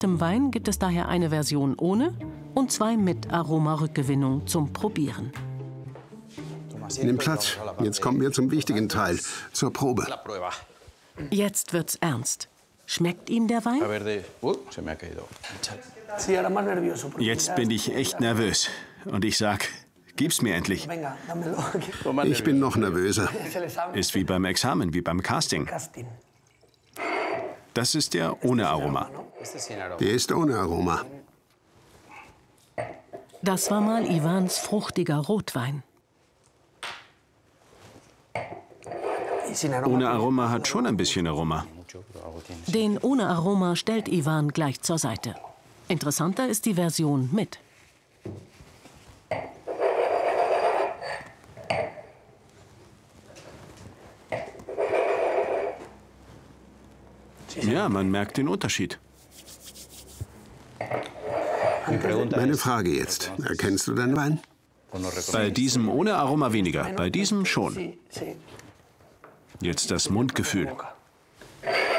Im Wein gibt es daher eine Version ohne und 2 mit Aromarückgewinnung zum Probieren. Nimm Platz. Jetzt kommen wir zum wichtigen Teil, zur Probe. Jetzt wird's ernst. Schmeckt ihm der Wein? Jetzt bin ich echt nervös. Und ich sag, gib's mir endlich. Ich bin noch nervöser. Ist wie beim Examen, wie beim Casting. Das ist der ohne Aroma. Der ist ohne Aroma. Das war mal Ivans fruchtiger Rotwein. Ohne Aroma hat schon ein bisschen Aroma. Den ohne Aroma stellt Ivan gleich zur Seite. Interessanter ist die Version mit. Ja, man merkt den Unterschied. Meine Frage jetzt. Erkennst du den Wein? Bei diesem ohne Aroma weniger, bei diesem schon. Jetzt das Mundgefühl.